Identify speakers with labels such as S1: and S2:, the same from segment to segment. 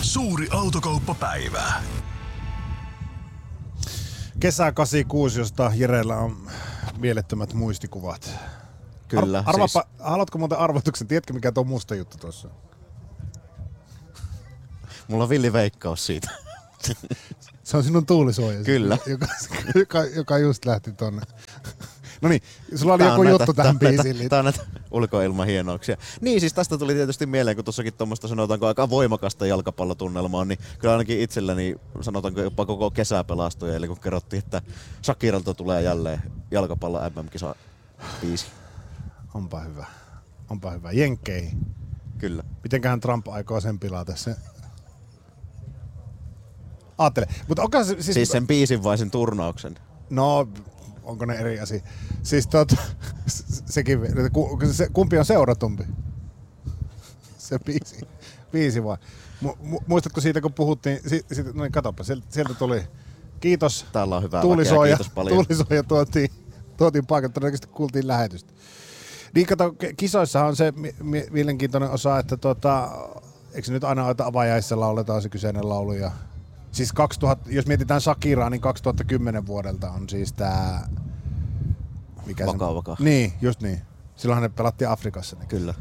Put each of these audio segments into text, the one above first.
S1: Suuri autokauppapäivä.
S2: Kesä 86, josta Jerellä on mielettömät muistikuvat.
S3: Kyllä.
S2: Arvaapa, haluatko muuten arvotuksen? Tiedätkö mikä tuo musta juttu tuossa on?
S3: Mulla on villi veikkaus siitä.
S2: Se on sinun tuulisuoja.
S3: Kyllä.
S2: Joka just lähti tonne. No niin, sulla oli joku juttu tähän biisiin.
S3: Tää on näitä ulkoilmahienouksia. Niin, siis tästä tuli tietysti mieleen, kun tuossakin tuommoista sanotaanko aika voimakasta jalkapallotunnelmaa, niin kyllä ainakin itselläni sanotaanko jopa koko kesä pelastui, eli kun kerrottiin, että Shakiralta tulee jälleen jalkapallo MM-kisa biisi.
S2: Onpa hyvä. Onpa hyvä. Jenkkeihin.
S3: Kyllä.
S2: Mitenköhän Trump aikoo sen pilata se? Aattele. Mutta onko se
S3: siis sen biisin vai sen turnauksen?
S2: No, onko ne eri asia? Siis sekin, kumpi on seuratumpi? Se biisi vai? Muistatko siitä, kun puhuttiin, no niin, katoppa, sieltä tuli, kiitos,
S3: täällä on hyvä
S2: tuulisuoja,
S3: kiitos paljon.
S2: Tuulisuoja tuotiin paikan, todennäköisesti kuultiin lähetystä. Niin kato, kisoissahan on se mielenkiintoinen osa, että eikö se nyt aina avajaisissa lauletaan se kyseinen laulu ja siis 2000, jos mietitään Shakiraa, niin 2010 vuodelta on siis tää... Mikä
S3: Vaka.
S2: Niin, just niin. Silloinhan ne pelattiin Afrikassa. Niin
S3: kyllä.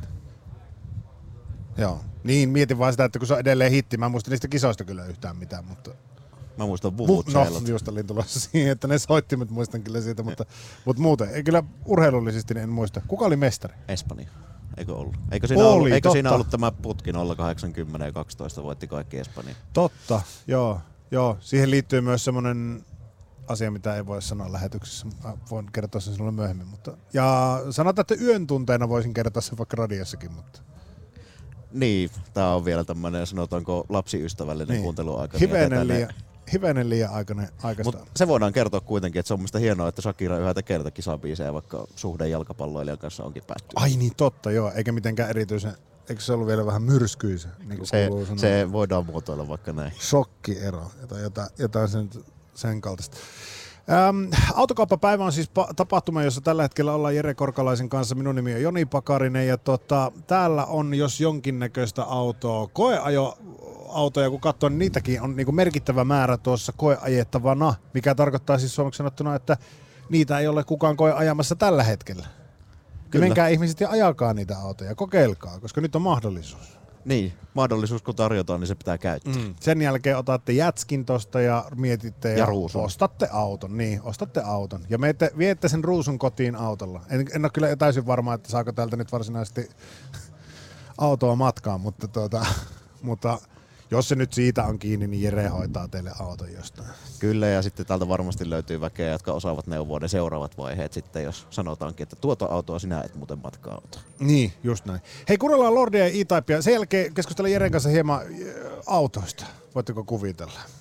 S2: Joo. Niin, mietin vaan sitä, että kun se on edelleen hitti. Mä en muista niistä kisoista kyllä yhtään mitään, mutta...
S3: Mä muistan Vuvut
S2: No, just olin tulossa siihen, että ne soittimet muistan kyllä siitä, mutta muuten. Ei kyllä urheilullisesti en muista. Kuka oli mestari?
S3: Espanja. Eikö ollut? Eikö siinä ollut tämä putki 080 ja 12 voitti kaikki Espanja?
S2: Totta, joo. Siihen liittyy myös semmoinen asia, mitä ei voi sanoa lähetyksessä. Mä voin kertoa sen sinulle myöhemmin. Ja sanotaan, että yön tunteina voisin kertoa sen vaikka radiossakin. Mutta.
S3: Niin, tää on vielä tämmönen, sanotaanko lapsiystävällinen kuunteluaika.
S2: Hivenen liian aikaista.
S3: Mutta se voidaan kertoa kuitenkin, että se on musta hienoa, että Shakira yhä tekee tätä kisabiisejä, vaikka suhde jalkapalloilijan kanssa onkin päättynyt.
S2: Ai niin totta, joo. Eikä mitenkään erityisen, eikö se ollut vielä vähän myrskyisen? Niin
S3: se voidaan muotoilla vaikka näin.
S2: Shokkiero, jotain sen kaltaista. Autokauppapäivä on siis tapahtuma, jossa tällä hetkellä ollaan Jere Korkalaisen kanssa. Minun nimi on Joni Pakarinen ja täällä on jos jonkinnäköistä autoa. Koeajoautoja, kun katsoo, niin niitäkin on niinku merkittävä määrä tuossa koeajettavana, mikä tarkoittaa siis suomeksi sanottuna, että niitä ei ole kukaan koe ajamassa tällä hetkellä. Kyllä. Menkää ihmiset ja ajakaa niitä autoja, kokeilkaa, koska nyt on mahdollisuus.
S3: Niin, mahdollisuus kun tarjotaan, niin se pitää käyttää.
S2: Sen jälkeen otatte jätskin tosta ja mietitte ja ostatte auton. Ja viette sen ruusun kotiin autolla. En ole kyllä täysin varma, että saako täältä nyt varsinaisesti autoa matkaan, mutta jos se nyt siitä on kiinni, niin Jere hoitaa teille auton jostain.
S3: Kyllä, ja sitten täältä varmasti löytyy väkeä, jotka osaavat neuvoa ne seuraavat vaiheet sitten, jos sanotaankin, että tuota autoa sinä et muuten matkaa autoa.
S2: Niin, just näin. Hei, kuunnellaan Lordia ja E-Typea. Sen jälkeen keskustellaan Jeren kanssa hieman autoista. Voitteko kuvitella?